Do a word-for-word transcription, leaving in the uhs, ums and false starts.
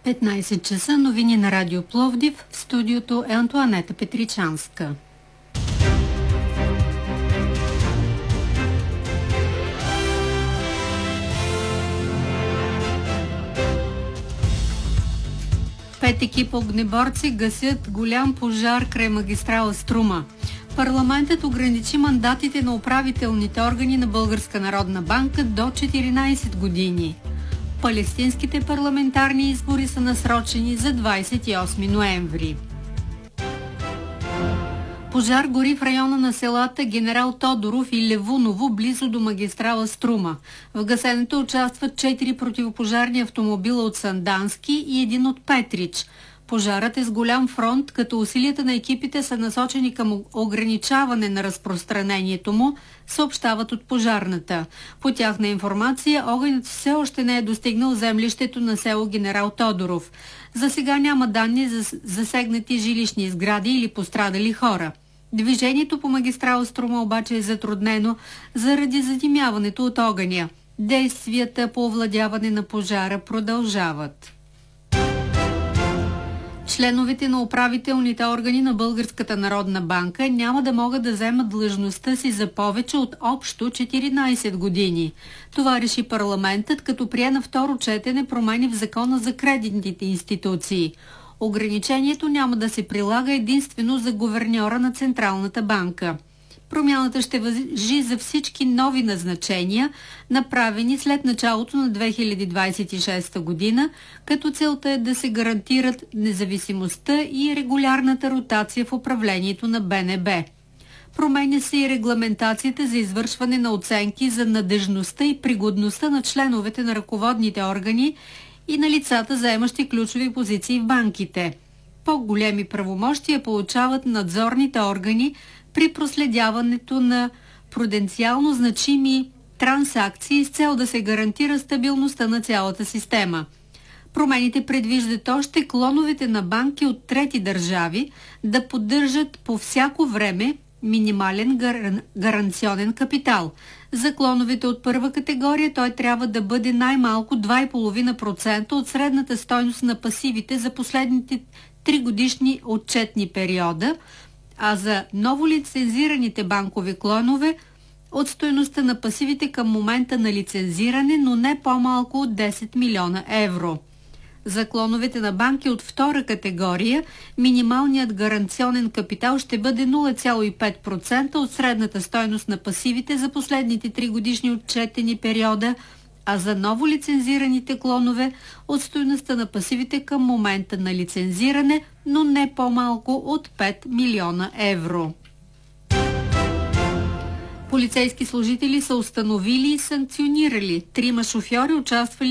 петнайсет часа, новини на Радио Пловдив. В студиото е Антоанета Петричанска. Пет екипа огнеборци гасят голям пожар край магистрала Струма. Парламентът ограничи мандатите на управителните органи на Българска народна банка до четиринайсет години. Палестинските парламентарни избори са насрочени за двайсет и осми ноември. Пожар гори в района на селата Генерал Тодоров и Левуново, близо до магистрала Струма. В гасенето участват четири противопожарни автомобила от Сандански и един от Петрич. Пожарът е с голям фронт, като усилията на екипите са насочени към ограничаване на разпространението му, съобщават от пожарната. По тяхна информация, огънят все още не е достигнал землището на село Генерал Тодоров. За сега няма данни за засегнати жилищни сгради или пострадали хора. Движението по магистрала Струма обаче е затруднено заради задимяването от огъня. Действията по овладяване на пожара продължават. Членовете на управителните органи на Българската народна банка няма да могат да вземат длъжността си за повече от общо четиринайсет години. Това реши парламентът, като прие на второ четене промени в Закона за кредитните институции. Ограничението няма да се прилага единствено за гуверньора на Централната банка. Промяната ще важи за всички нови назначения, направени след началото на две хиляди двайсет и шеста година, като целта е да се гарантират независимостта и регулярната ротация в управлението на Б Н Б. Променя се и регламентацията за извършване на оценки за надежността и пригодността на членовете на ръководните органи и на лицата, заемащи ключови позиции в банките. По-големи правомощия получават надзорните органи при проследяването на пруденциално значими трансакции с цел да се гарантира стабилността на цялата система. Промените предвиждат още клоновете на банки от трети държави да поддържат по всяко време минимален гар... гаранционен капитал. За клоновете от първа категория той трябва да бъде най-малко два цяло и пет процента от средната стойност на пасивите за последните три годишни отчетни периода, а за ново лицензираните банкови клонове от стойността на пасивите към момента на лицензиране, но не по-малко от десет милиона евро. За клоновете на банки от втора категория минималният гаранционен капитал ще бъде нула цяло и пет процента от средната стойност на пасивите за последните три годишни отчетени периода, а за ново лицензираните клонове от стойността на пасивите към момента на лицензиране, но не по-малко от пет милиона евро. Полицейски служители са установили и санкционирали трима шофьори, участвали